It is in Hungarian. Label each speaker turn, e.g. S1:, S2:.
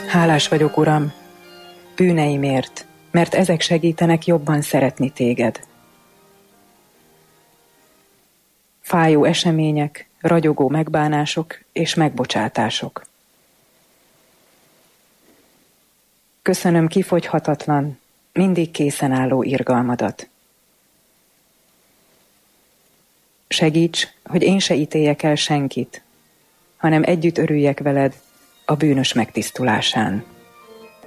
S1: Hálás vagyok, Uram, bűneimért, mert ezek segítenek jobban szeretni téged. Fájó események, ragyogó megbánások és megbocsátások. Köszönöm kifogyhatatlan, mindig készen álló irgalmadat. Segíts, hogy én se ítéljek el senkit, hanem együtt örüljek veled a bűnös megtisztulásán.